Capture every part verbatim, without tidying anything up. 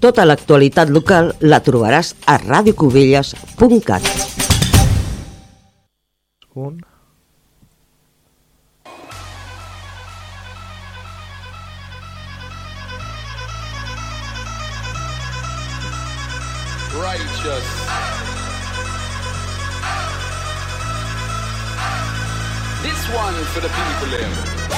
Tota l'actualitat local la trobaràs a radio cubelles punt cat. Un... Righteous. This one for the people them.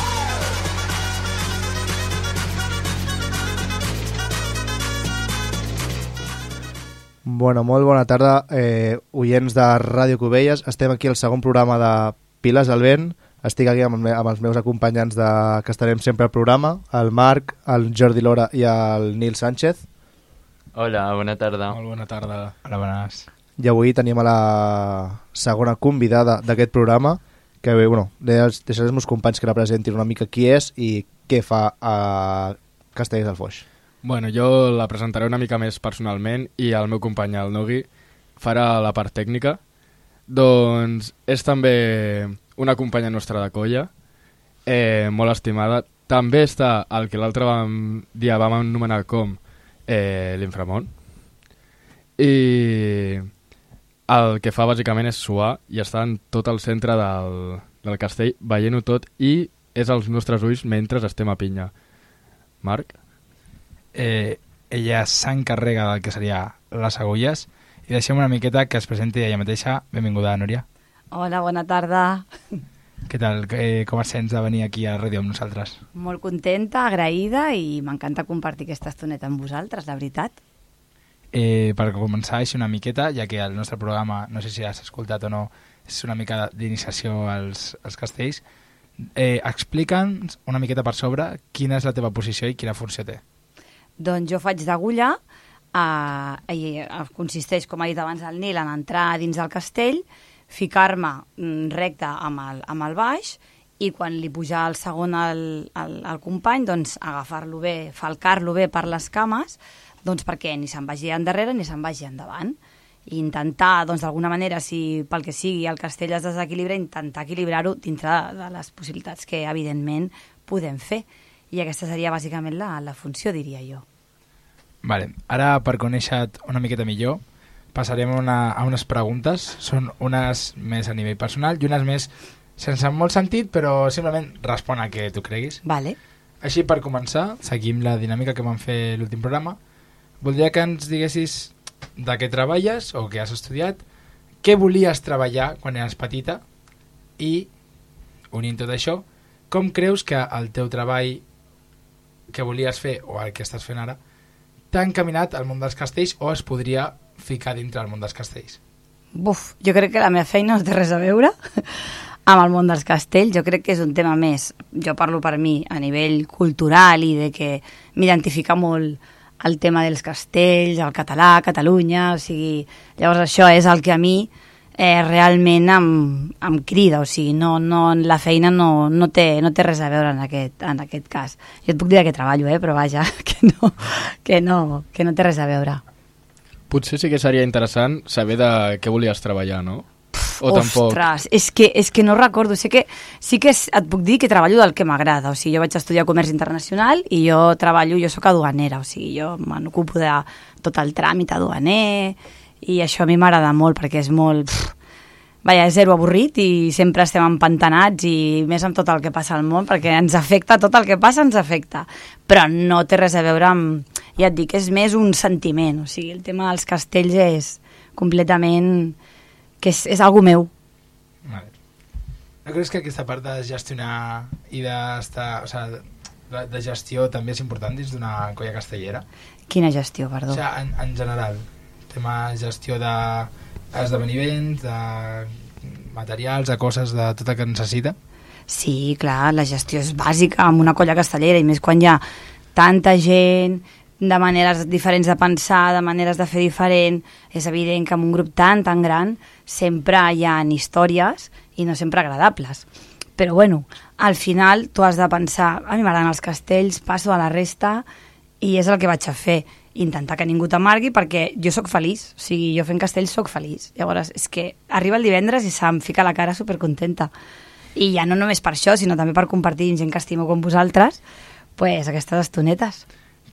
Bueno, molt bona tarda, eh, oients de Ràdio Cubelles. Estem aquí al segon programa de Piles al Vent. Estic aquí amb, amb els meus acompanyants de, que estarem sempre al programa, el Marc, el Jordi Lora i el Nil Sánchez. Hola, bona tarda. Molt bona tarda. Hola, bones. I avui tenim a la segona convidada d'aquest programa, que bé, bueno, deixaré els meus companys que representin una mica qui és i què fa a Castellers del Foix. Bueno, jo la presentaré una mica més personalment i el meu company, el Nogui, farà la part tècnica. Doncs és també una companya nostra de colla, eh, molt estimada. També està el que l'altre dia vam anomenar com eh, l'Inframont. I el que fa bàsicament és suar i està en tot el centre del, del castell, veient-ho tot, i és als nostres ulls mentre estem a pinya. Marc? Eh, ella s'encarrega del que seria les agulles i deixem una miqueta que es presenti ella mateixa. Benvinguda, Núria. Hola, bona tarda. Què tal? Eh, com et sents de venir aquí a ràdio amb nosaltres? Molt contenta, agraïda i m'encanta compartir aquesta estoneta amb vosaltres, la veritat. Eh, per començar així una miqueta, ja que el nostre programa, no sé si has escoltat o no, és una mica d'iniciació als, als castells, eh, explica'ns una miqueta per sobre quina és la teva posició i quina funció té. Doncs jo faig d'agulla, eh, i consisteix, com ha dit abans el Nil, en entrar dins del castell, ficar-me recte amb el, amb el baix i quan li puja el segon al, al, al company, doncs agafar-lo bé, falcar-lo bé per les cames, doncs perquè ni se'n vagi endarrere ni se'n vagi endavant. I intentar, doncs d'alguna manera, si pel que sigui el castell es desequilibra, intentar equilibrar-ho dintre de, de les possibilitats que evidentment podem fer. I aquesta seria bàsicament la, la funció, diria jo. Vale. Ara, per conèixer-te una miqueta millor, passarem una, a unes preguntes. Són unes més a nivell personal i unes més sense molt sentit, però simplement respon a que tu creguis. Vale. Així, per començar, seguim la dinàmica que vam fer l'últim programa. Voldria que ens diguessis de què treballes o què has estudiat, què volies treballar quan eres petita i, unint tot això, com creus que el teu treball que volies fer o el que estàs fent ara t'ha encaminat al món dels castells o es podria ficar dintre del món dels castells? Buf, jo crec que la meva feina no té res a veure amb el món dels castells. Jo crec que és un tema més, jo parlo per mi, a nivell cultural i de que m'identifica molt el tema dels castells, el català, Catalunya, o sigui, llavors això és el que a mi eh, realment em, em crida, o sigui, no, no, la feina no, no, té, no té res a veure en aquest, en aquest cas. Jo et puc dir que treballo, eh, però vaja, que no, que, no, que no té res a veure. Potser sí que seria interessant saber de què volies treballar, no? O Ostres, tampoc... és que, és que no recordo, sé que, sí que et puc dir que treballo del que m'agrada, o sigui, jo vaig estudiar comerç internacional i jo treballo, jo sóc aduanera, o sigui, jo m'ocupo de tot el tràmit aduaner i això a mi m'agrada molt perquè és molt... Pff, vaja, és zero avorrit i sempre estem empantanats i més amb tot el que passa al món perquè ens afecta, tot el que passa ens afecta, però no té res a veure amb... Ja et dic, és més un sentiment, o sigui, el tema dels castells és completament... que és, és algo meu. Vale. No creus que aquesta part de gestionar i d'estar... O sigui, de, de gestió també és important dins d'una colla castellera? Quina gestió, perdó? O sigui, en, en general, tema gestió d'esdeveniments, de materials, de coses, de tot el que necessita? Sí, clar, la gestió és bàsica en una colla castellera i més quan hi ha tanta gent, de maneres diferents de pensar, de maneres de fer diferent. És evident que en un grup tan, tan gran sempre hi ha històries i no sempre agradables. Però bueno, al final tu has de pensar, a mi m'agraden els castells, passo a la resta i és el que vaig a fer. Intentar que ningú t'amargui perquè jo sóc feliç, o sigui, jo fent castells sóc feliç. Llavors, és que arriba el divendres i se'm fica la cara supercontenta. I ja no només per això, sinó també per compartir amb gent que estimo com vosaltres, pues, aquestes estonetes.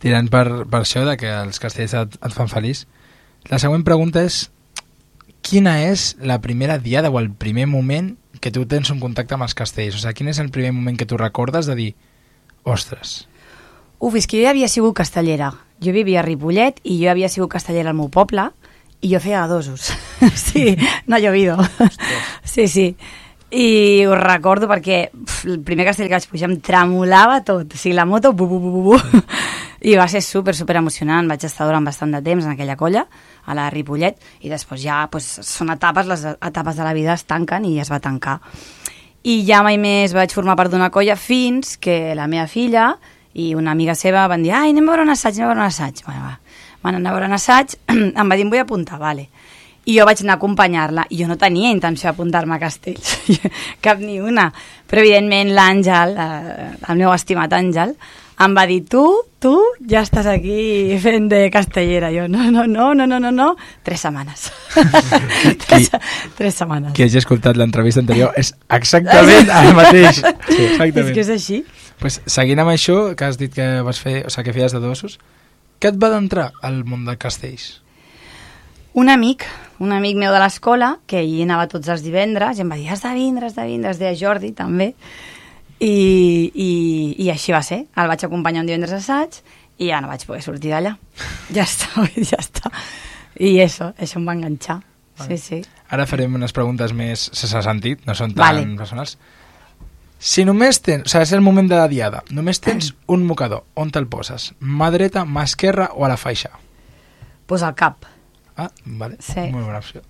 tirant per, per això de que els castells et, et fan feliç. La següent pregunta és: quina és la primera diada o el primer moment que tu tens un contacte amb els castells? O sigui, quin és el primer moment que tu recordes de dir, ostres... Uf, és que jo ja havia sigut castellera. Jo vivia a Ripollet i jo havia sigut castellera al meu poble i jo feia dosos. Sí, no ha llovido. Sí, sí. I ho recordo perquè uf, el primer castell que vaig pujar em tremolava tot. O sigui, la moto... Bu, bu, bu, bu, bu. I va ser super, super emocionant. Vaig estar durant bastant de temps en aquella colla, a la Ripollet, i després ja pues, són etapes, les etapes de la vida es tanquen i es va tancar. I ja mai més vaig formar part d'una colla fins que la meva filla i una amiga seva van dir, ai, anem a veure un assaig, anem a veure un assaig. Bueno, va. Van anar a veure un assaig, em va dir, em vull apuntar, vale. I jo vaig anar a acompanyar-la, i jo no tenia intenció d'apuntar-me a castells, cap ni una. Però, evidentment, l'Àngel, el meu estimat Àngel, em va dir, tu, tu, ja estàs aquí fent de castellera. Jo, no, no, no, no, no, no, no. Tres setmanes. tres, tres setmanes. Qui hagi escoltat l'entrevista anterior és exactament el mateix. Sí, exactament. És que és així. Pues, seguint amb això, que has dit que vas fer, o sigui, que feies de dosos, què et va d'entrar al món de castells? Un amic, un amic meu de l'escola, que hi anava tots els divendres, i em va dir, has de vindre, has de vindre, es deia Jordi, també, i, i, i així va ser. El vaig acompanyar un divendres a assaig, i ja no vaig poder sortir d'allà. Ja està, ja està. I això, això em va enganxar. Vale. Sí, sí. Ara farem unes preguntes més sense sentit, no són tan vale. personals. Si només tens, o sigui, és el moment de la diada, només tens un mocador, on te'l poses? Mà dreta, mà esquerra o a la faixa? Pues al cap. Ah, vale, sí. Molt bona opció.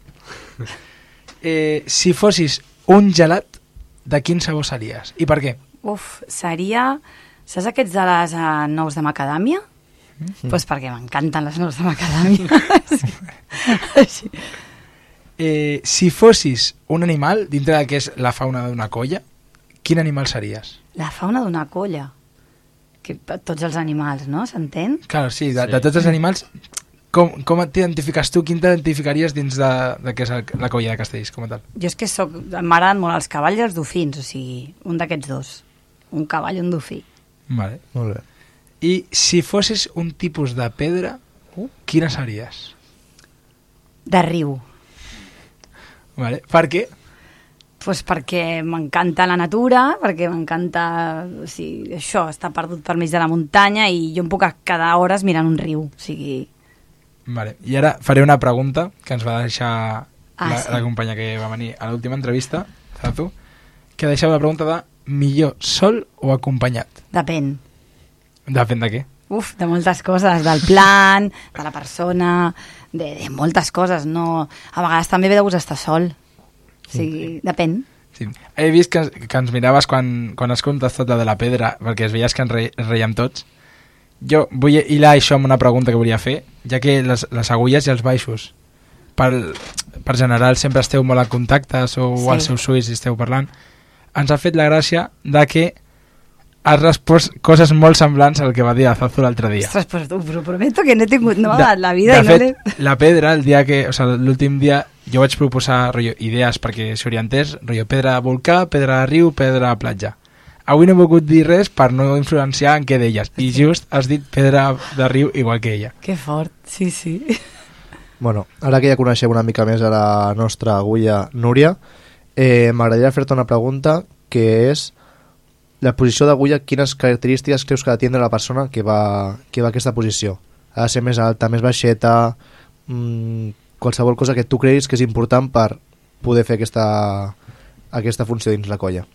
Eh, si fossis un gelat, de quin sabor series? I per què? Uf, seria... Saps aquests de les uh, nous de macadàmia? Mm-hmm. Pues perquè m'encanten les nous de macadàmia. Sí. Eh, si fossis un animal, dintre del que és la fauna d'una colla, quin animal series? La fauna d'una colla. Que, tots els animals, no? S'entén? Clar, sí, de, Sí. de tots els animals, com, com t'identifiques tu? Quin t'identificaries dins de, de què és el, la colla de castells, com a tal? Jo és que soc, m'agraden molt els cavalls i els dofins, o sigui, un d'aquests dos. Un cavall i un dofí. Vale. Molt bé. I si fossis un tipus de pedra, quina series? De riu. Vale. Per què? Pues perquè m'encanta la natura, perquè m'encanta, o sigui, això, estar perdut per mig de la muntanya i jo em puc quedar hores mirant un riu, o sigui... Vale. I ara faré una pregunta que ens va deixar ah, la, sí. la companya que va venir a l'última entrevista, Zatu, que deixava la pregunta de millor sol o acompanyat? Depèn. Depèn de què? Uf, de moltes coses, del plan, de la persona, de, de moltes coses, no... A vegades també ve de gust estar sol. O sigui, depèn. Sí. He vist que, que ens miraves quan, quan has contestat de la pedra, perquè es veies que ens re, reiem tots. Jo vull hilar això amb una pregunta que volia fer, ja que les, les agulles i els baixos, per, per general, sempre esteu molt en contacte, sou sí. als seus ulls i esteu parlant. Ens ha fet la gràcia de que has respost coses molt semblants al que va dir Azazu l'altre dia. Ostres, pues, ho prometo que no he tingut no de, la vida. De i fet, no la pedra, el dia que, o sigui, l'últim dia, jo vaig proposar rotllo, idees perquè s'orientés, rotllo, pedra de volcà, pedra de riu, pedra de platja. Avui no he volgut dir res per no influenciar en què d'elles, i just has dit pedra de riu igual que ella. Que fort, sí, sí. Bueno, ara que ja coneixem una mica més a la nostra agulla Núria, eh, m'agradaria fer-te una pregunta que és la posició d'agulla, quines característiques creus que ha de tindre la persona que va, que va a aquesta posició? Ha de ser més alta, més baixeta, mmm, qualsevol cosa que tu creguis que és important per poder fer aquesta, aquesta funció dins la colla.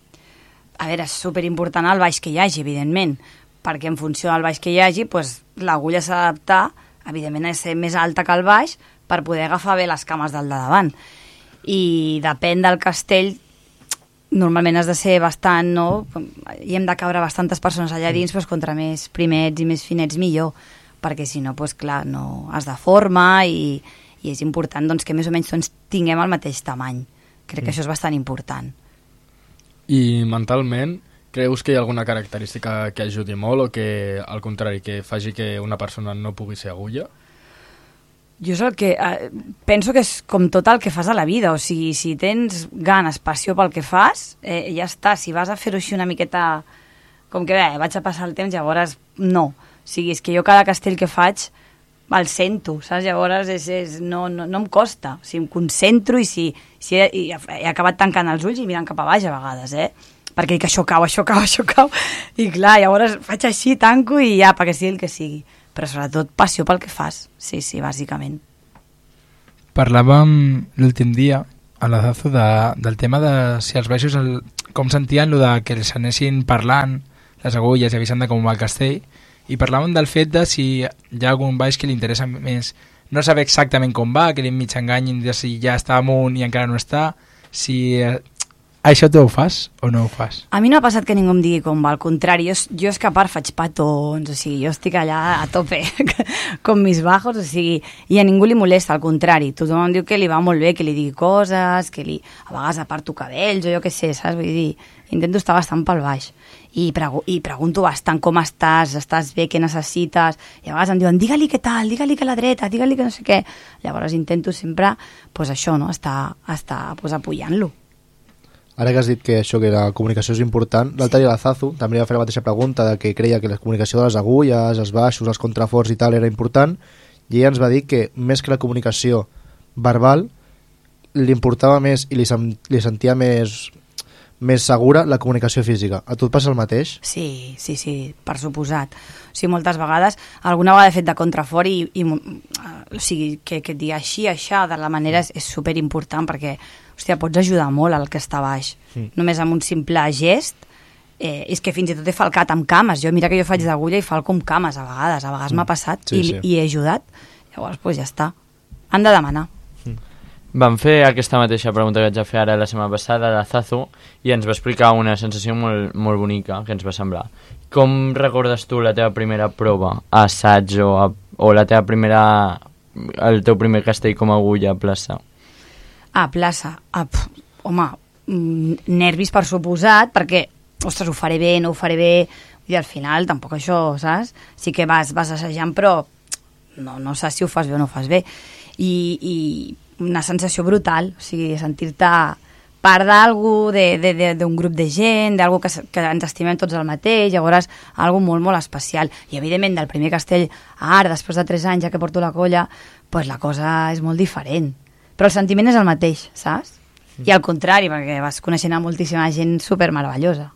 A veure, és superimportant el baix que hi hagi, evidentment, perquè en funció del baix que hi hagi, pues, l'agulla s'ha d'adaptar, evidentment, a ser més alta que el baix per poder agafar bé les cames del de davant. I depèn del castell, normalment has de ser bastant, no? I hem de caure bastantes persones allà dins, pues, contra més primets i més finets millor, perquè si no, pues, clar, no has de forma i, i és important doncs, que més o menys tots tinguem el mateix tamany. Crec que mm. això és bastant important. I mentalment, creus que hi ha alguna característica que ajudi molt o que, al contrari, que faci que una persona no pugui ser agulla? Jo és el que... Eh, penso que és com tot el que fas a la vida, o sigui, si tens ganes, passió pel que fas, eh, ja està. Si vas a fer-ho així una miqueta com que bé, vaig a passar el temps, llavors no. sigui, és que jo cada castell que faig el sento, saps? Llavors és, és, no, no, no em costa, o sigui, em concentro i, si, si he, he, he acabat tancant els ulls i mirant cap a baix a vegades, eh? Perquè dic, això cau, això cau, això cau, i clar, llavors faig així, tanco i ja, perquè sigui el que sigui. Però sobretot passió pel que fas, sí, sí, bàsicament. Parlàvem l'últim dia a la Zazo de, del tema de si els baixos, el, com sentien lo de que els anessin parlant les agulles i avisant de com va el castell, i parlàvem del fet de si hi ha algun baix que li interessa més no saber exactament com va, que li mig enganyin de si ja està amunt i encara no està, si eh, això tu ho fas o no ho fas? A mi no ha passat que ningú em digui com va, al contrari, jo, jo és que a part faig petons, o sigui, jo estic allà a tope com mis bajos, o sigui, i a ningú li molesta, al contrari, tothom em diu que li va molt bé, que li digui coses, que li, a vegades aparto cabells o jo què sé, saps? Vull dir, intento estar bastant pel baix. I, pregu i pregunto bastant com estàs, estàs bé, què necessites, i a vegades em diuen, digue-li què tal, digue-li que a la dreta, digue-li que no sé què. Llavors intento sempre, pues això, no?, estar, estar pues, apoyant-lo. Ara que has dit que això, que la comunicació és important, l'altre dia la Zazu també va fer la mateixa pregunta de que creia que la comunicació de les agulles, els baixos, els contraforts i tal era important, i ella ens va dir que més que la comunicació verbal li importava més i li, sen li sentia més... més segura la comunicació física. A tu et passa el mateix? Sí, sí, sí, per suposat. O sigui, moltes vegades, alguna vegada he fet de contrafort i, i o sigui, que, que et digui així, això, de la manera és, és superimportant perquè, hòstia, pots ajudar molt al que està baix. Mm. Només amb un simple gest, eh, és que fins i tot he falcat amb cames. Jo, mira que jo faig d'agulla i falco amb cames a vegades. A vegades mm. m'ha passat sí, i, sí. i he ajudat. Llavors, doncs ja està. Han de demanar. Vam fer aquesta mateixa pregunta que vaig fer ara la setmana passada a la Zazu i ens va explicar una sensació molt, molt bonica que ens va semblar. Com recordes tu la teva primera prova a assaig o, a, o la teva primera, el teu primer castell com a agulla a plaça? A plaça? A, pf, home, nervis per suposat, perquè, ostres, ho faré bé, no ho faré bé, i al final tampoc això, saps? Sí que vas, vas assajant, però no, no saps si ho fas bé o no ho fas bé. I... i una sensació brutal, o sigui, sentir-te part d'algú, d'un grup de gent, d'algú que, que ens estimem tots el mateix, llavors algo molt, molt especial. I evidentment del primer castell a ara, després de tres anys ja que porto la colla, pues la cosa és molt diferent. Però el sentiment és el mateix, saps? I al contrari, perquè vas coneixent a moltíssima gent supermeravellosa.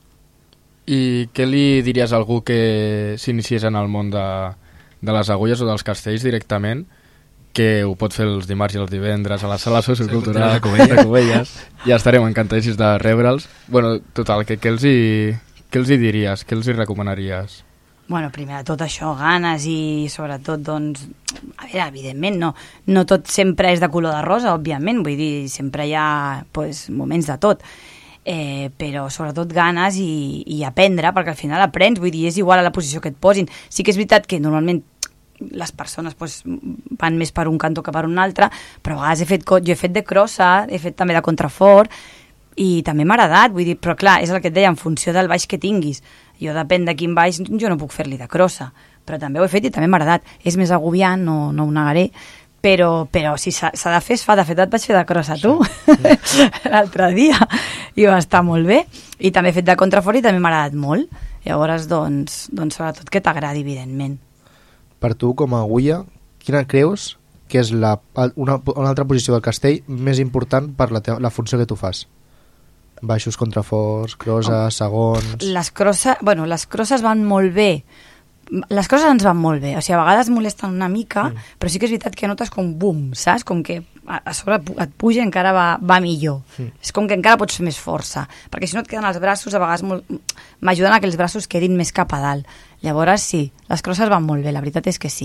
I què li diries a algú que s'iniciés en el món de, de les agulles o dels castells directament, que ho pot fer els dimarts i els divendres a la sala sociocultural de Cubelles. Ja estarem encantadíssims de rebre'ls. Bueno, total, que, què, els hi, què els hi diries? Què els hi recomanaries? Bueno, primer de tot això, ganes i sobretot, doncs, a veure, evidentment, no, no tot sempre és de color de rosa, òbviament, vull dir, sempre hi ha pues, moments de tot, eh, però sobretot ganes i, i aprendre, perquè al final aprens, vull dir, és igual a la posició que et posin. Sí que és veritat que normalment les persones pues, van més per un cantó que per un altre, però a vegades he fet, jo he fet de crossa, he fet també de contrafort i també m'ha agradat, vull dir, però clar, és el que et deia, en funció del baix que tinguis. Jo depèn de quin baix, jo no puc fer-li de crossa, però també ho he fet i també m'ha agradat. És més agobiant, no, no ho negaré, però, però si s'ha de fer, es fa. De fet, et vaig fer de crossa tu, sí. L'altre dia, i va estar molt bé. I també he fet de contrafort i també m'ha agradat molt. Llavors, doncs, doncs sobretot que t'agradi, evidentment. Per tu, com a agulla, quina creus que és la, una, una altra posició del castell més important per la, teva, la funció que tu fas? Baixos, contraforts, crosses, oh. segons... Les crosses, bueno, les crosses van molt bé. Les crosses ens van molt bé. O sigui, a vegades molesten una mica, mm. però sí que és veritat que notes com bum, saps? Com que a, a sobre et puja i encara va, va millor. Mm. És com que encara pots fer més força. Perquè si no et queden els braços, a vegades m'ajuden a que els braços quedin més cap a dalt. Llavors sí, les crosses van molt bé, la veritat és que sí.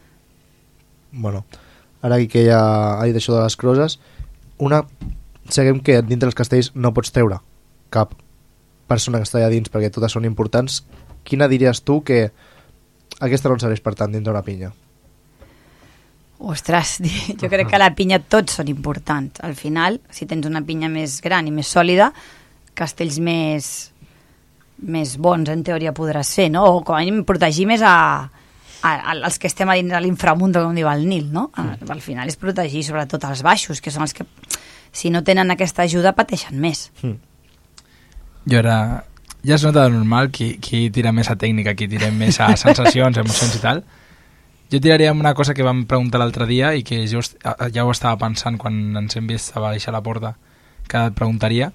Bueno, ara que ja ha dit això de les crosses, una, sabem que dintre dels castells no pots treure cap persona que està allà dins perquè totes són importants. Quina diries tu que aquesta no en serveix per tant dintre una pinya? Ostres, jo crec que a la pinya tots són importants. Al final, si tens una pinya més gran i més sòlida, castells més... més bons en teoria podràs fer, no? O com a mínim protegir més a, a, a els que estem a dins de l'inframundo, com diu el Nil, no? Mm. Al final és protegir sobretot els baixos, que són els que si no tenen aquesta ajuda pateixen més. Mm. Jo ara ja es nota de normal qui, qui tira més a tècnica, qui tira més a sensacions, emocions i tal. Jo tiraria amb una cosa que vam preguntar l'altre dia i que jo ja ho estava pensant quan ens hem vist a baixar la porta, que et preguntaria,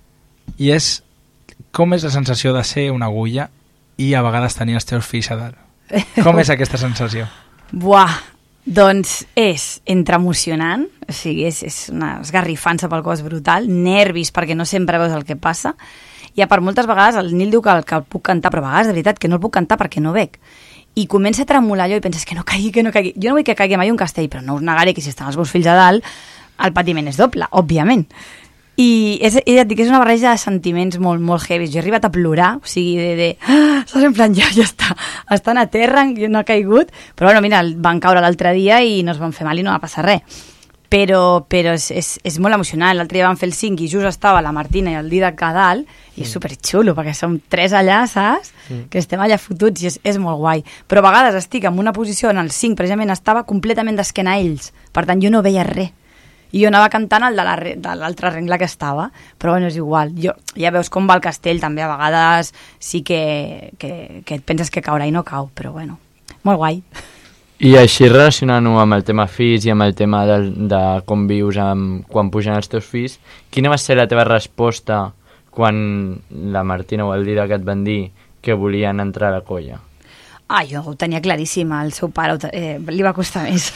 i és com és la sensació de ser una agulla i a vegades tenir els teus fills a dalt. Com és aquesta sensació? Buah, doncs és entre emocionant, o sigui, és, és una esgarrifança pel cos brutal, nervis perquè no sempre veus el que passa, i a part moltes vegades el Nil diu que el, que el puc cantar, però a vegades de veritat que no el puc cantar perquè no veig. I comença a tremolar allò i penses que no caigui, que no caigui. Jo no vull que caigui mai un castell, però no us negaré que si estan els meus fills a dalt, el patiment és doble, òbviament. I és, ja et dic, és una barreja de sentiments molt, molt heavy. Jo he arribat a plorar, o sigui, de... de ah, saps, en plan, ja, ja està, estan a terra, no ha caigut, però bueno, mira, van caure l'altre dia i no es van fer mal i no va passar res. Però, però és, és, és molt emocionant. L'altre dia van fer el cinc i just estava la Martina i el Didac a dalt i és superxulo, perquè som tres allà, saps? Mm. Que estem allà fotuts i és, és molt guai. Però a vegades estic en una posició on el cinc precisament estava completament d'esquena a ells. Per tant, jo no veia res. I jo anava cantant el de l'altre rengle que estava, però bueno, és igual. Jo, ja veus com va el castell, també a vegades sí que, que, que et penses que caurà i no cau, però bueno, molt guai. I així relacionant-ho amb el tema fills i amb el tema de, de com vius amb, quan pugen els teus fills, quina va ser la teva resposta quan la Martina o el Didac et van dir que volien entrar a la colla? Ah, jo ho tenia claríssim, el seu pare eh, li va costar més.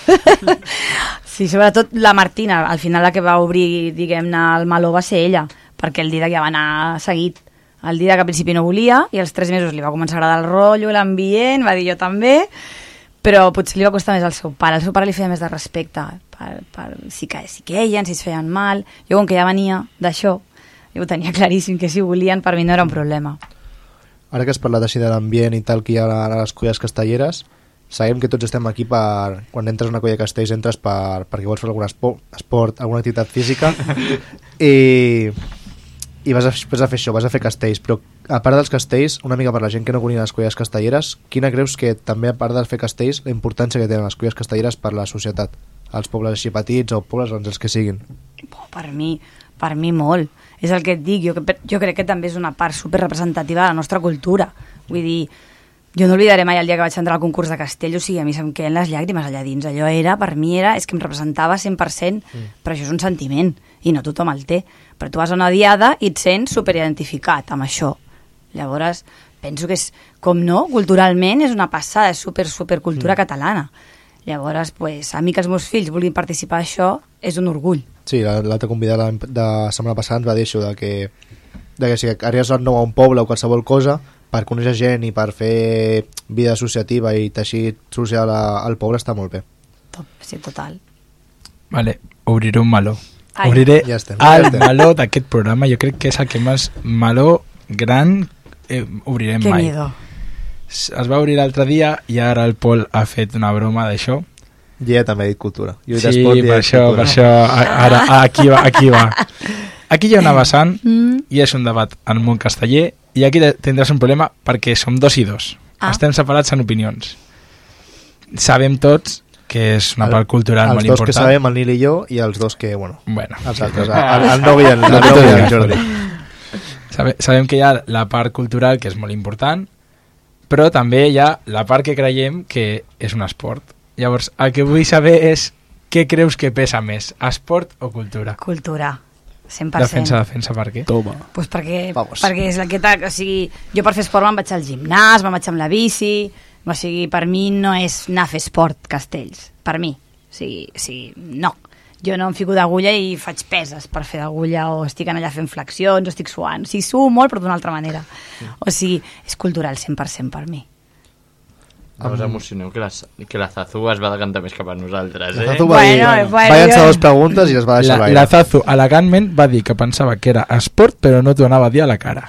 Sí, sobretot la Martina, al final la que va obrir, diguem-ne, el meló va ser ella, perquè el Didac ja va anar seguit. El Didac al principi no volia i als tres mesos li va començar a agradar el rotllo, l'ambient, va dir jo també, però potser li va costar més al seu pare. El seu pare li feia més de respecte per, per si, que, si queien, si es feien mal. Jo, com que ja venia d'això, jo ho tenia claríssim, que si volien, per mi no era un problema. Ara que has parlat així de l'ambient i tal que hi ha a les colles castelleres, sabem que tots estem aquí per... Quan entres a una colla de castells entres per, perquè vols fer algun esport, esport alguna activitat física i, i vas, a, vas a fer això, vas a fer castells, però a part dels castells, una mica per la gent que no coneix les colles castelleres, quina creus que també a part de fer castells, la importància que tenen les colles castelleres per la societat, als pobles així petits o pobles grans els que siguin? Oh, per mi, per mi molt. És el que et dic, jo, jo crec que també és una part superrepresentativa de la nostra cultura. Vull dir, jo no oblidaré mai el dia que vaig entrar al concurs de castell, o sigui, a mi se'm queden les llàgrimes allà dins. Allò era, per mi era, és que em representava cent per cent, mm. però això és un sentiment, i no tothom el té. Però tu vas a una diada i et sents superidentificat amb això. Llavors, penso que és, com no, culturalment és una passada, és super, super cultura mm. catalana. Llavors, pues, a mi que els meus fills vulguin participar d'això és un orgull. Sí, l'altre convidat de la setmana passada ens va dir això, de que, de que si arribes nou a un poble o qualsevol cosa, per conèixer gent i per fer vida associativa i teixit social al poble està molt bé. Top, sí, total. Vale, obriré un meló. Ai. Obriré ja estem, el ja estem. meló d'aquest programa, jo crec que és el que més meló gran eh, obrirem que mai. miedo. Es va obrir l'altre dia i ara el Pol ha fet una broma d'això. Jo ja també he dit cultura. Jo he sí, esport, per això, per això, ara, aquí va, aquí va. Aquí hi ha una vessant mm. i és un debat en el món casteller i aquí tindràs un problema perquè som dos i dos. Ah. Estem separats en opinions. Sabem tots que és una part cultural molt important. Els dos que sabem, el Nil i jo, i els dos que, bueno, bueno els altres, el, el Novi i el, el, el, el Jordi. Sabe, sabem que hi ha la part cultural, que és molt important, però també hi ha la part que creiem que és un esport. Llavors, el que vull saber és què creus que pesa més, esport o cultura? Cultura, cent per cent. Defensa, defensa, per què? Toma. Pues perquè, perquè és la que... O sigui, jo per fer esport me'n vaig al gimnàs, me'n vaig amb la bici... O sigui, per mi no és anar a fer esport, castells. Per mi. O sigui, o sigui, no. Jo no em fico d'agulla i faig peses per fer d'agulla o estic allà fent flexions o estic suant. O sigui, suo molt però d'una altra manera. O sigui, és cultural cent per cent per mi. No us emocioneu que la, que la Zazu es va decantar més cap a nosaltres, eh? La Zazu va dir, bueno, bueno, bueno, va llançar jo... dues preguntes i les va deixar la, a l'aire. la Zazu, elegantment, va dir que pensava que era esport, però no t'ho anava a dir a la cara.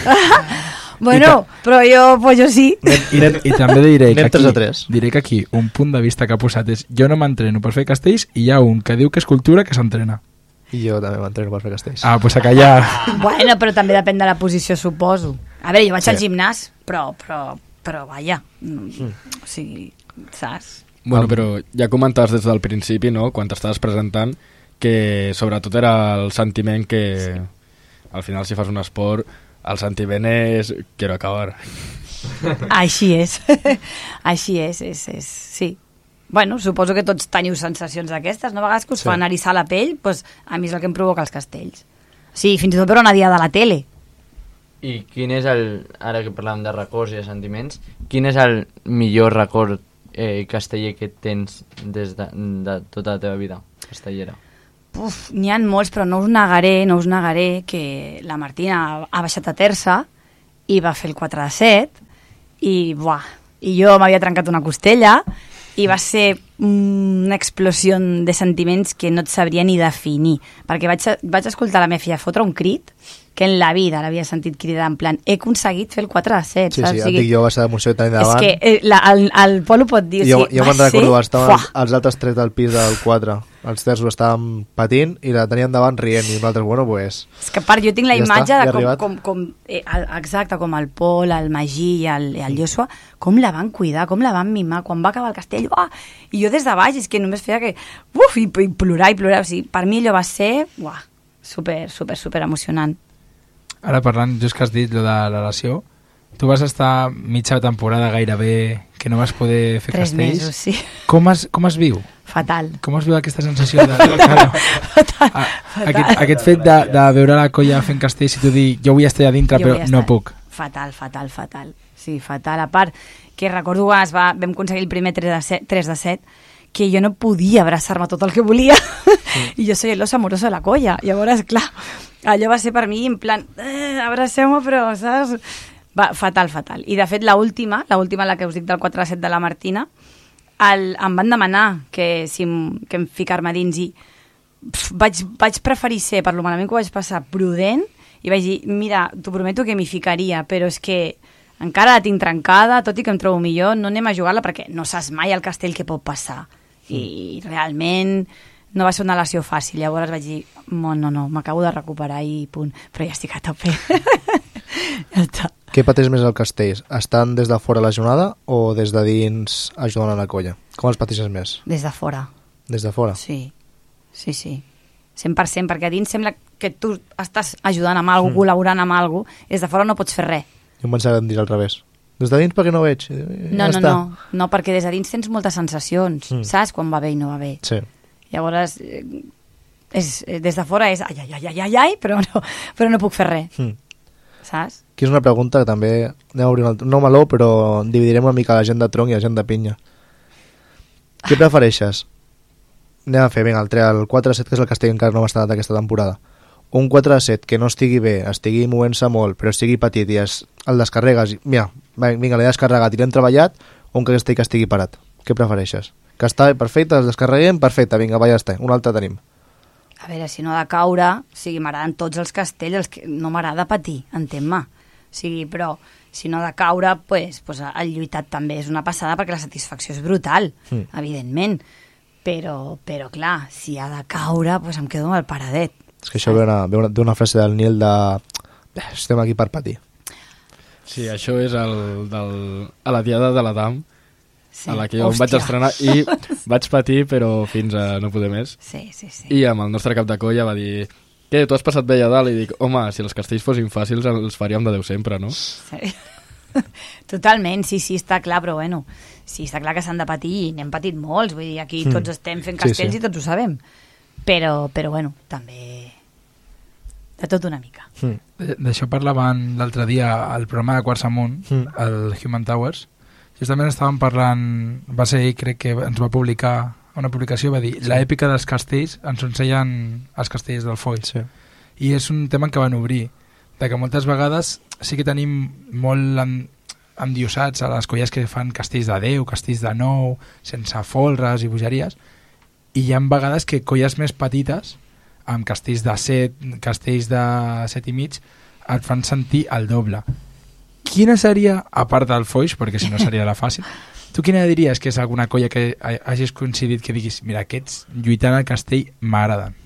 Bueno, però jo, pues jo sí. I, i també diré que, tres a aquí, tres. diré que aquí un punt de vista que ha posat és jo no m'entreno per fer castells i hi ha un que diu que és cultura que s'entrena. I jo també m'entreno per fer castells. Ah, pues acá ja... Bueno, però també depèn de la posició, suposo. A veure, jo vaig Sí. al gimnàs, però, però, però vaja, mm. o sigui, saps? Bueno, però ja comentaves des del principi, no?, quan t'estaves presentant, que sobretot era el sentiment que sí. al final si fas un esport El sentiment és... Quiero acabar. Així és. Així és, és, és, sí. Bueno, suposo que tots teniu sensacions d'aquestes, no? A vegades que us Sí. fan eriçar la pell, doncs a mi és el que em provoca els castells. Sí, fins i tot veure una dia de la tele. I quin és el... Ara que parlàvem de records i de sentiments, quin és el millor record eh, casteller que tens des de, de tota la teva vida castellera? Uf, n'hi ha molts, però no us negaré, no us negaré que la Martina ha baixat a terça i va fer el quatre de set i, buah, i jo m'havia trencat una costella i va ser una explosió de sentiments que no et sabria ni definir, perquè vaig, vaig escoltar la meva filla fotre un crit que en la vida l'havia sentit cridar en plan, he aconseguit fer el quatre de set, Sí, saps? sí, O et sigui, dic jo, va ser d'emoció i tenir davant. és que eh, la, el, el Polo pot dir, o Jo, sigui, jo va me'n ser... recordo, estaven Fuà. els, els altres tres del pis del quatre. Els terços estàvem patint i la tenien davant rient i nosaltres, bueno, pues... És que a part jo tinc la Ja imatge està, ja ha de com, arribat. com, com eh, el, exacte, com el Pol, el Magí i el, i el Joshua, com la van cuidar, com la van mimar, quan va acabar el castell, uah, i jo des de baix és que només feia que, uf, i, i plorar i plorar, o sigui, per mi allò va ser, uah, super, super, super emocionant. Ara parlant, just que has dit lo de la lesió, tu vas estar mitja temporada gairebé que no vas poder fer Tres castells. mesos, sí. Com es, com es viu? Fatal. Com es viu aquesta sensació de... Claro, Fatal. a, aquest, aquest fet de, de veure la colla fent castells i tu dir jo vull estar a dintre Jo però vull no estar- puc. Fatal, fatal, fatal. Sí, fatal. A part, que recordo quan es va, vam aconseguir el primer tres de set, tres de set que jo no podia abraçar-me tot el que volia. Sí. I jo soy el oso amoroso de la colla. Llavors, clar, allò va ser per mi en plan, eh, abraceu-me, però, saps? Va, fatal, fatal. I, de fet, l'última, l'última, la que us dic del quatre de set de la Martina, el, em van demanar que, si, em- que em ficar-me dins i pf, vaig, vaig preferir ser, per lo malament que ho vaig passar, prudent, i vaig dir, mira, t'ho prometo que m'hi ficaria, però és que encara la tinc trencada, tot i que em trobo millor, no anem a jugar-la perquè no saps mai el castell que pot passar. I realment no va ser una lesió fàcil. Llavors vaig dir, no, no, no, m'acabo de recuperar i punt. Però ja estic a tope. Ja està. Què pateix més el castell? Estan des de fora a la jornada o des de dins ajudant a la colla? Com els pateixes més? Des de fora. Des de fora? Sí, sí, sí. cent per cent, perquè a dins sembla que tu estàs ajudant amb alguna cosa, mm. col·laborant amb alguna cosa, des de fora no pots fer res. Jo em pensava que em diria al revés. Des de dins perquè no veig. Ja No, no, està. no, no, perquè des de dins tens moltes sensacions, Mm. mm. saps quan va bé i no va bé. Sí. Llavors, eh, és, eh, des de fora és ai, ai, ai, ai, ai, ai però, no, però no puc fer res, Mm. saps? Aquí és una pregunta que també anem a obrir un altre, no meló, però dividirem una mica la gent de tronc i la gent de pinya. Què prefereixes? Anem a fer, vinga, el, tre- el quatre de set, que és el castell que encara no m'ha estat aquesta temporada. Un quatre de set que no estigui bé, estigui movent-se molt, però estigui petit i es, el descarregues, i, mira, vinga, l'he descarregat i l'hem treballat, o un castell que estigui parat. Què prefereixes? Que està perfecte, el descarreguem, perfecte, vinga, va, ja està, un altre tenim. A veure, si no ha de caure, o sigui, m'agraden tots els castells, els que no m'agrada patir, entén-me. O sigui, però si no ha de caure, pues, pues, el lluitat també és una passada perquè la satisfacció és brutal, Mm. evidentment. Però, però clar, si ha de caure, pues em quedo amb el paradet. És que això ve una, ve una, ve una frase del Nil de "Eh, estem aquí per patir". Sí, això és el, del, a la diada de l'Adam, Sí. a la que jo em Hòstia. vaig estrenar i vaig patir, però fins a no poder més. Sí, sí, sí. I amb el nostre cap de colla va dir què, tu has passat bé a dalt? I dic, home, si els castells fossin fàcils els faríem de Déu sempre, no? Sí. Totalment, sí, sí, està clar, però bueno, sí, està clar que s'han de patir i n'hem patit molts, vull dir, aquí Mm. tots estem fent Sí, castells sí. i tots ho sabem, però, però bueno, també de tot una mica. Mm. D- D'això parlaven l'altre dia al programa de Quarts Amunt, Mm. el Human Towers. Justament estàvem parlant, va ser ell, crec que ens va publicar una publicació, va dir, l'èpica dels castells ens ensellen els castells del Foix. Sí. I és un tema que van obrir, de que moltes vegades sí que tenim molt en, endiosats a les colles que fan castells de deu, castells de nou, sense folres i bogeries, i hi ha vegades que colles més petites, amb castells de set, castells de set i mig, et fan sentir el doble. Quina seria, a part del Foix, perquè si no seria la fàcil, tu quina diries que és alguna colla que ha- hagis coincidit que diguis, mira, aquests lluitant al castell m'agraden?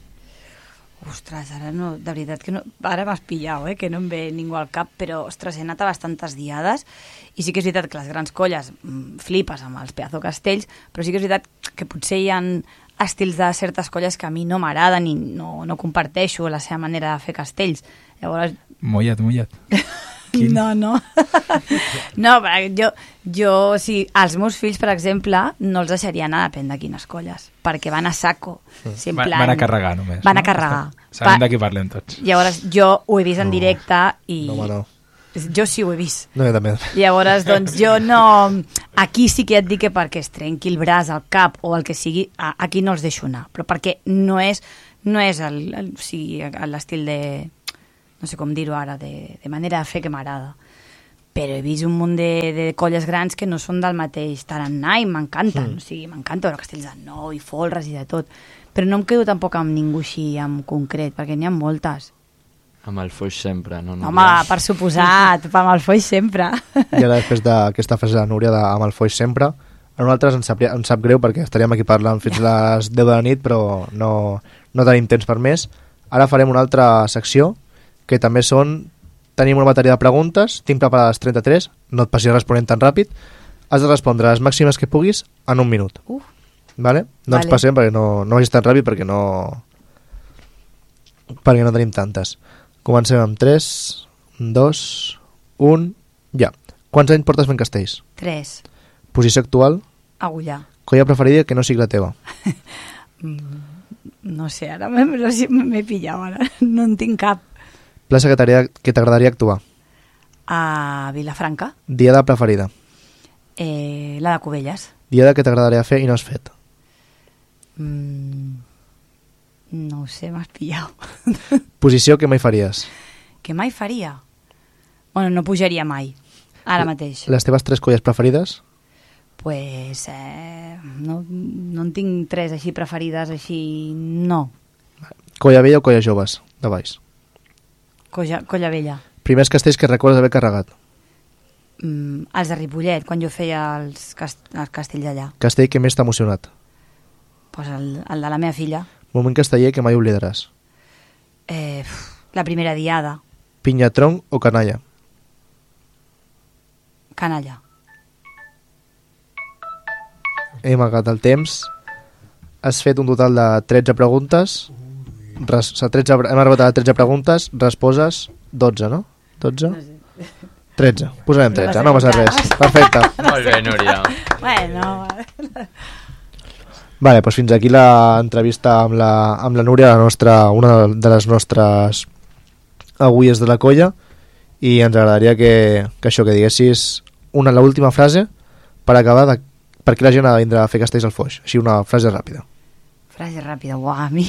Ostres, ara no, de veritat que no, ara m'has pillat, eh, que no em ve ningú al cap, però, ostres, he anat a bastantes diades i sí que és veritat que les grans colles mm, flipes amb els pedazo castells, però sí que és veritat que potser hi ha estils de certes colles que a mi no m'agraden i no, no comparteixo la seva manera de fer castells. Llavors... Mullat, mullat. Quin? No, no. No, perquè jo, jo o sigui, els meus fills, per exemple, no els deixaria anar a depèn de quines colles, perquè van a saco. Sí. Va, van a carregar només. Van no? a carregar. Sabem de qui parlem tots. Llavors, jo ho he vist en No. directe i... No, home, no. Jo sí ho he vist. No, jo també. Llavors, doncs, jo no... Aquí sí que et dic que perquè es trenqui el braç, el cap o el que sigui, a- aquí no els deixo anar. Però perquè no és, no és el, el, o sigui, l'estil de... No sé com dir-ho ara, de, de manera de fer que m'agrada. Però he vist un munt de, de colles grans que no són del mateix tarannà i m'encanten. Mm. O sigui, m'encanta veure castells de nou i folres i de tot. Però no em quedo tampoc amb ningú així en concret, perquè n'hi ha moltes. Amb el foix sempre, no? no Home, per suposat, amb el foix sempre. I ara, després d'aquesta frase de la Núria de amb el foix sempre, a nosaltres ens sap, ens sap greu perquè estaríem aquí parlant fins les deu de la nit, però no, no tenim temps per més. Ara farem una altra secció, que també són... Tenim una bateria de preguntes, tinc preparades trenta-tres, no et passis responent tan ràpid, has de respondre les màximes que puguis en un minut. Uf. Vale? No Vale. ens passem perquè no, no vagis tan ràpid perquè no... perquè no tenim tantes. Comencem amb tres, dos, un, ja. Quants anys portes fent castells? Tres. Posició actual? Agullar. Colla preferida que no sigui la teva? No sé, ara m'he m'he pillat, ara. No en tinc cap. Plaça que t'agradaria que t'agradaria actuar? A Vilafranca, Diada preferida? eh, la de Cubelles. Diada que t'agradaria fer i no has fet? Mm, no ho sé, m'has pillat. Posició que mai faries? Què mai faria? Bueno, no pujaria mai, ara mateix. Les teves tres colles preferides? Pues, eh, no, no en tinc tres així preferides, així, no. Colla vella o colla joves? De baix. Colla, Colla Vella. Primers castells que recordes haver carregat? Mm, els de Ripollet, quan jo feia els, cast els castells allà. Castell que més t'ha emocionat? Pues el, el de la meva filla. Moment casteller que mai oblidaràs? Eh, uf, la primera diada, Pinyatron o canalla? canalla. Hem acabat el temps. Has fet un total de tretze preguntes. Res, o sigui, tretze, hem arribat a tretze preguntes. Resposes dotze, no? dotze? tretze. Posarem tretze, no passa res. Perfecte. Molt bé, Núria. Bueno, Vale, doncs fins aquí l'entrevista amb la, amb la Núria, la nostra, una de les nostres agulles de la colla, i ens agradaria que, que això, que diguessis una, l'última frase per acabar de per què la gent ha de vindre a fer castells al Foix. Així una frase ràpida. frase ràpida, uah, a mi.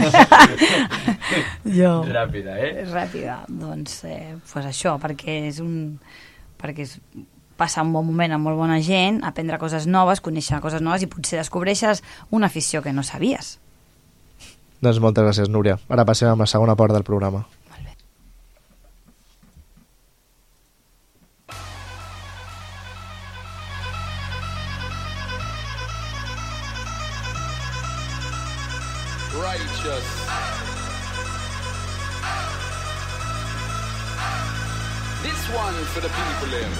jo... Ràpida, eh? Ràpida, doncs, eh, pues això, perquè és un... perquè és passar un bon moment amb molt bona gent, aprendre coses noves, conèixer coses noves i potser descobreixes una afició que no sabies. Doncs moltes gràcies, Núria. Ara passem a la segona part del programa. Molt bé. Righteous. This one for the people in.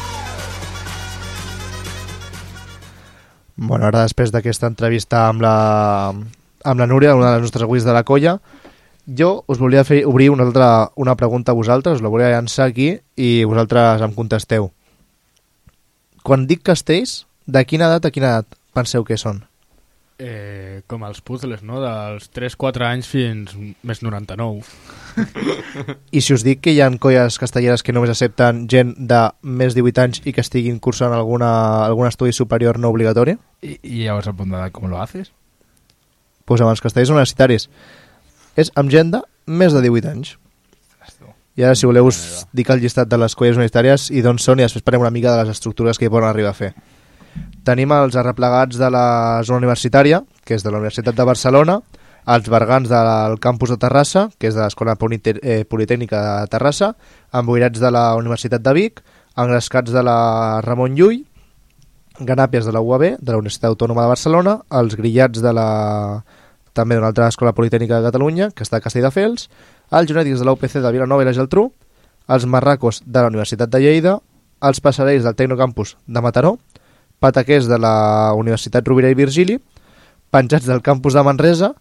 Bueno, ara després d'aquesta entrevista amb la, amb la Núria, una de les nostres agulles de la colla, jo us volia fer obrir una altra una pregunta a vosaltres, us la volia llançar aquí i vosaltres em contesteu. Quan dic castells, de quina edat a quina edat penseu que són? Eh, com els puzzles, no? Dels tres quatre anys fins més noranta-nou. I si us dic que hi ha colles castelleres que només accepten gent de més de divuit anys i que estiguin cursant alguna, algun estudi superior no obligatori? I, i llavors apuntada, com lo haces? Pues amb els castells universitaris. És amb gent de més de divuit anys. I ara, si voleu, us dic el llistat de les colles universitàries i d'on són, i després parlem una mica de les estructures que hi poden arribar a fer. Tenim els arreplegats de la zona universitària, que és de la Universitat de Barcelona, els bergants del campus de Terrassa, que és de l'Escola Politècnica de Terrassa, emboirats de la Universitat de Vic, engrescats de la Ramon Llull, ganàpies de la U A B, de la Universitat Autònoma de Barcelona, els grillats de la... també d'una altra Escola Politècnica de Catalunya, que està a Castelldefels, els genètics de la U P C de Vilanova i la Geltrú, els marracos de la Universitat de Lleida, els passerells del Tecnocampus de Mataró, pataquers de la Universitat Rovira i Virgili, penjats del campus de Manresa,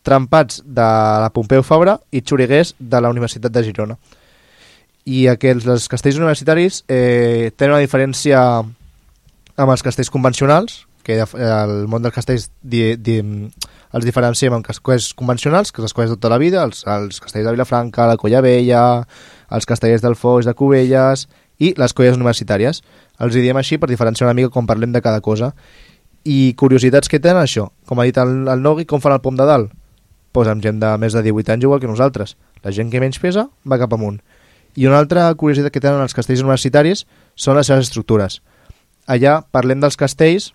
Trampats de la Pompeu Fabra i Xuriguers de la Universitat de Girona. I aquests, els castells universitaris eh, tenen una diferència amb els castells convencionals, que el món dels castells di, di, els diferenciem amb castells convencionals, que és les colles de tota la vida, els, els castells de Vilafranca, la Colla Vella, els castellers del Foix, de Cubelles, i les colles universitàries. Els diem així per diferenciar una mica quan parlem de cada cosa. I curiositats que tenen això, com ha dit el, el Nogui, com fan el pom de dalt? Pues amb gent de més de divuit anys igual que nosaltres. La gent que menys pesa va cap amunt. I una altra curiositat que tenen els castells universitaris són les seves estructures. Allà parlem dels castells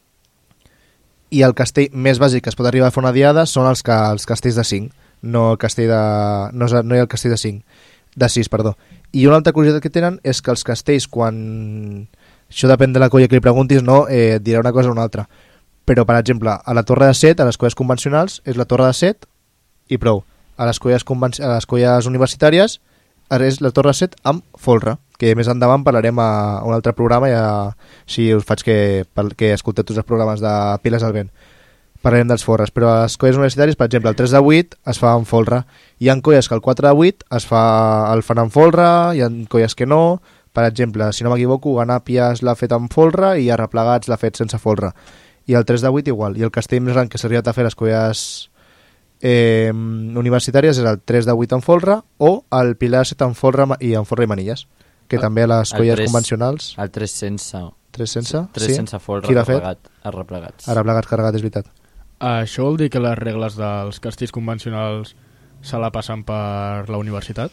i el castell més bàsic que es pot arribar a fer una diada són els, ca, els castells de cinc, no el castell de... no, és, no hi ha el castell de cinc, de sis, perdó. I una altra curiositat que tenen és que els castells, quan... això depèn de la colla que li preguntis, no eh, et dirà una cosa o una altra. Però, per exemple, a la torre de set, a les colles convencionals, és la torre de set i prou. A les colles, conven... a les colles universitàries és la torre de set amb folre, que més endavant parlarem a un altre programa, ja, si us faig que, que escolteu tots els programes de Piles al Vent. Parlarem dels folres, però a les colles universitàries, per exemple, el tres de vuit es fa amb folre. Hi ha colles que el quatre de vuit es fa, el fan amb folre, hi ha colles que no. Per exemple, si no m'equivoco, Ganàpies l'ha fet amb folre i Arreplegats l'ha fet sense folre. I el tres de vuit igual. I el castell més gran que s'ha arribat a fer les colles eh, universitàries és el tres de vuit amb folre o el Pilar set amb folre i amb folre i manilles, que el, també a les colles tres, convencionals... El tres sense... tres sense? tres sí? sense folre, qui l'ha fet? Arreplegats. Arreplegats carregat, és veritat. Això vol dir que les regles dels castells convencionals se la passen per la universitat?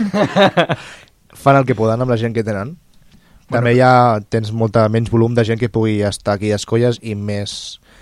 Fan el que poden amb la gent que tenen. Bueno, també ja tens molta menys volum de gent que pugui estar aquí a les colles i més,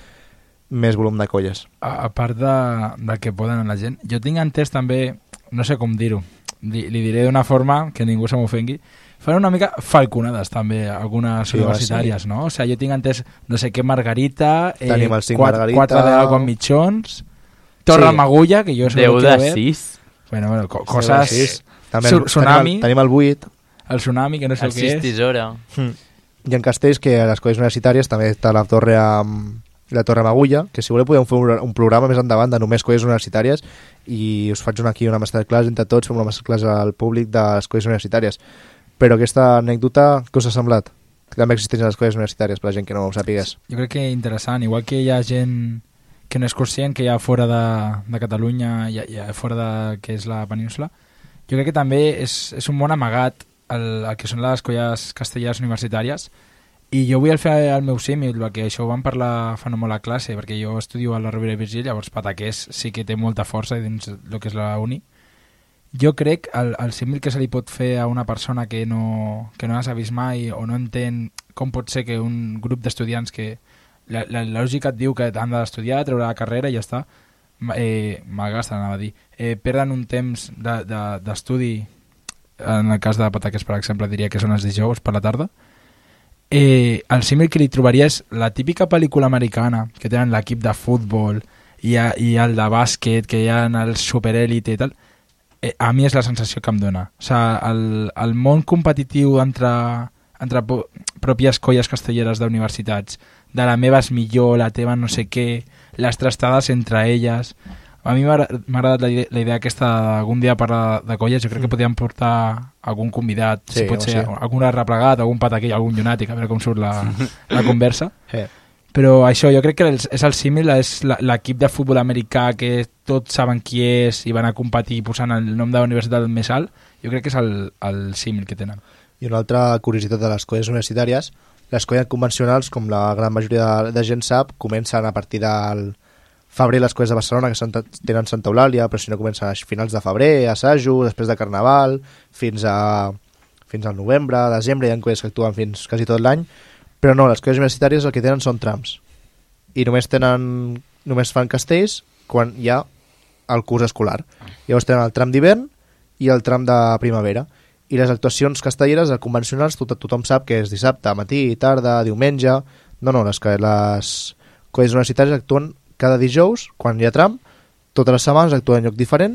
més volum de colles. A, a part de, de que poden la gent, jo tinc entès també, no sé com dir-ho, li, li diré d'una forma que ningú se m'ofengui, fan una mica falconades també algunes sí, universitàries, sí. No? O sigui, jo tinc entès no sé què Margarita, eh, tenim el cinc quatre, Margarita, quatre de algo amb mitjons, Torre sí. Magulla, que jo deu de sis. Bueno, bueno, co coses... Sí, també el, tsunami. Tenim el, tenim el vuit. El tsunami, que no sé el què és. El sis tisora. Mm. Hi ha castells que a les colles universitàries també està la torre amb la Torre Magulla, que si voleu podem fer un, un programa més endavant de només colles universitàries i us faig una, aquí una masterclass entre tots, fem una masterclass al públic de les colles universitàries. Però aquesta anècdota, què us ha semblat? Que també existeixen les colles universitàries per la gent que no ho sàpigues. Jo crec que interessant, igual que hi ha gent que no és conscient que hi ha fora de, de Catalunya, hi ha, hi ha fora de que és la península, jo crec que també és, és un bon amagat el, el que són les colles castelleres universitàries. I jo vull fer el meu símil, perquè això ho vam parlar fa no molt a classe, perquè jo estudio a la Rovira i Virgili, llavors Pataqués sí que té molta força dins el que és la uni. Jo crec el, el símil que se li pot fer a una persona que no, que no ha vist mai o no entén com pot ser que un grup d'estudiants que la, la, la lògica et diu que han d'estudiar, treure la carrera i ja està, eh, malgasten, anava a dir, eh, perden un temps d'estudi, de, de, en el cas de Pataqués, per exemple, diria que són els dijous per la tarda. Eh, el símil que li trobaria és la típica pel·lícula americana que tenen l'equip de futbol i, a, i el de bàsquet, que hi ha el superèlite i tal. Eh, a mi és la sensació que em dona. O sigui, el, el món competitiu entre, entre pròpies colles castelleres d'universitats, de la meva és millor, la teva no sé què, les trastades entre elles... A mi m'ha agradat la, la idea aquesta d'algun dia parlar de colles. Jo crec que podríem portar algun convidat, sí, si pot ser sí. algun arreplegat, algun pataquell, algun llunàtic, a veure com surt la, la conversa. Sí. Però això, jo crec que és el símil, és l'equip de futbol americà que tots saben qui és i van a competir posant el nom de la universitat més alt. Jo crec que és el, el símil que tenen. I una altra curiositat de les colles universitàries, les colles convencionals, com la gran majoria de, de gent sap, comencen a partir del febrer les colles de Barcelona, que són, tenen Santa Eulàlia, però si no comencen a finals de febrer, assajos, després de Carnaval, fins a fins al novembre, desembre, hi ha colles que actuen fins quasi tot l'any, però no, les colles universitàries el que tenen són trams, i només tenen només fan castells quan hi ha el curs escolar. Llavors tenen el tram d'hivern i el tram de primavera, i les actuacions castelleres, les convencionals, tot, tothom sap que és dissabte, matí, tarda, diumenge. No, no, les, les colles universitàries actuen cada dijous, quan hi ha tram, totes les setmanes actuen en lloc diferent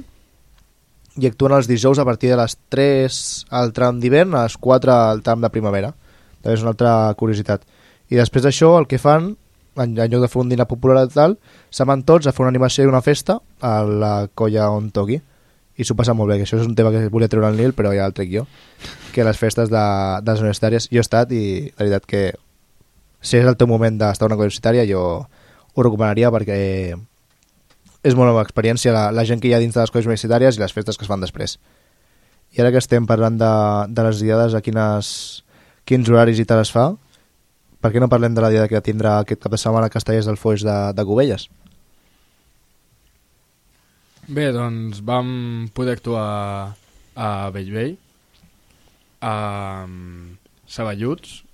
i actuen els dijous a partir de les tres al tram d'hivern, a les quatre al tram de primavera. També és una altra curiositat. I després d'això el que fan en, en lloc de fer un dinar popular i tal, se'n van tots a fer una animació i una festa a la colla on toqui. I s'ho passa molt bé, que això és un tema que volia treure al Nil, però ja el trec jo, que les festes de, de les universitàries, jo he estat i la veritat que si és el teu moment d'estar a una colla universitària jo ho recomanaria perquè és molt bona experiència la, la gent que hi ha dins de les colles universitàries i les festes que es fan després. I ara que estem parlant de, de les diades, a quines, quins horaris i tal es fa, per què no parlem de la diada que tindrà aquest cap de setmana a Castellers del Foix de, de Cubelles? Bé, doncs vam poder actuar a Bellvei, a Saballuts